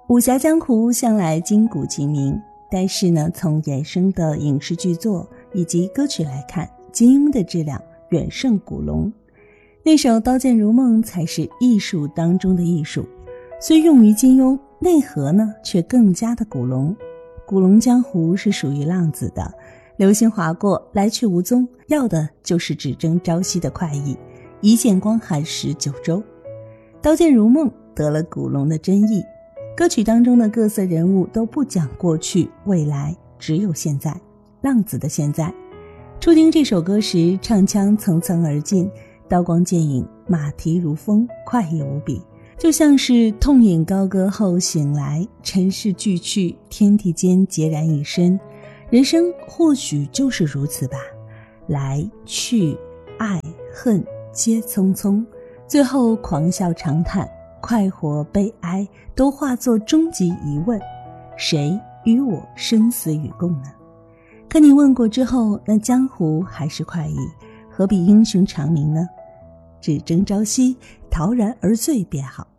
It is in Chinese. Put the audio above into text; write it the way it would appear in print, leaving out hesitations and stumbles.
武侠江湖向来金古其名，但是呢，从衍生的影视剧作以及歌曲来看，金庸的质量远胜古龙。那首《刀剑如梦》才是艺术当中的艺术，虽用于金庸，内核呢却更加的古龙。古龙江湖是属于浪子的，流星划过，来去无踪，要的就是只争朝夕的快意，一剑光寒19州。刀剑如梦得了古龙的真意，歌曲当中的各色人物都不讲过去未来，只有现在，浪子的现在。初听这首歌时，唱腔层层而进，刀光剑影，马蹄如风，快意无比，就像是痛饮高歌后醒来，尘世俱去，天地间孑然一身。人生或许就是如此吧，来去爱恨皆匆匆，最后狂笑长叹，快活悲哀都化作终极疑问，谁与我生死与共呢？可你问过之后，那江湖还是快意，何必英雄长鸣呢？只争朝夕，陶然而醉便好。